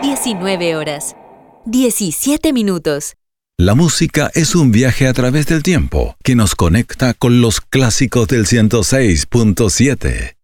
19 horas, 17 minutos. La música es un viaje a través del tiempo que nos conecta con los clásicos del 106.7.